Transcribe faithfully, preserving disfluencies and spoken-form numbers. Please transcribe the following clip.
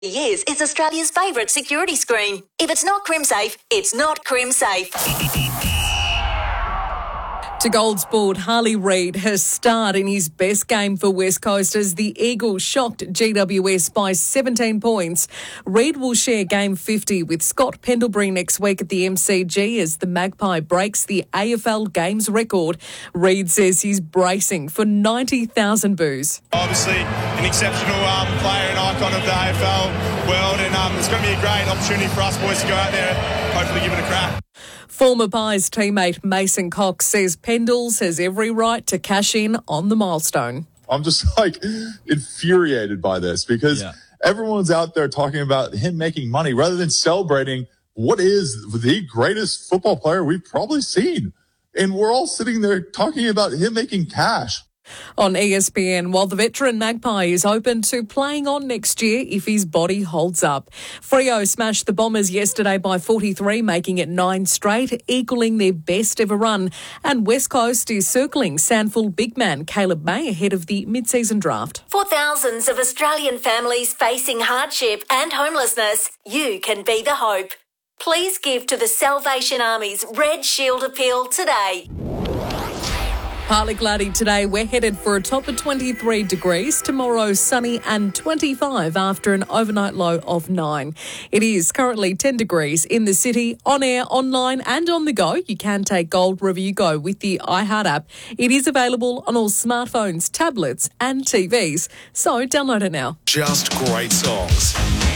Years, it's Australia's favourite security screen. If it's not CrimSafe, it's not CrimSafe. To Gold's board, Harley Reid has starred in his best game for West Coast as the Eagles shocked G W S by seventeen points. Reid will share game fifty with Scott Pendlebury next week at the M C G as the Magpie breaks the A F L games record. Reid says he's bracing for ninety thousand boos. Obviously an exceptional um, player and icon of the A F L world, and um, it's going to be a great opportunity for us boys to go out there and hopefully give it a crack. Former Pies teammate Mason Cox says Pendles has every right to cash in on the milestone. I'm just like infuriated by this because yeah. everyone's out there talking about him making money rather than celebrating what is the greatest football player we've probably seen. And we're all sitting there talking about him making cash. On E S P N, while the veteran Magpie is open to playing on next year if his body holds up. Freo smashed the Bombers yesterday by forty-three, making it nine straight, equalling their best ever run. And West Coast is circling Sandful big man Caleb May ahead of the mid-season draft. For thousands of Australian families facing hardship and homelessness, you can be the hope. Please give to the Salvation Army's Red Shield Appeal today. Partly cloudy today. We're headed for a top of twenty-three degrees. Tomorrow, sunny and twenty-five after an overnight low of nine. It is currently ten degrees in the city. On air, online and on the go, you can take Gold Review Go with the iHeart app. It is available on all smartphones, tablets and T Vs. So download it now. Just great songs.